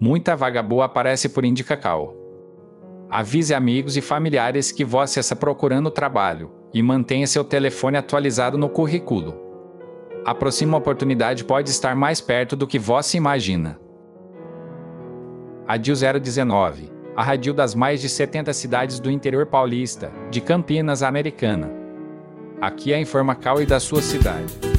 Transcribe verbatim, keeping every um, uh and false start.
Muita vaga boa aparece por Indicacal. Avise amigos e familiares que você está procurando trabalho e mantenha seu telefone atualizado no currículo. A próxima oportunidade pode estar mais perto do que você imagina. Radil zero dezenove, a rádio das mais de setenta cidades do interior paulista, de Campinas, Americana. Aqui é a Informacal e da sua cidade.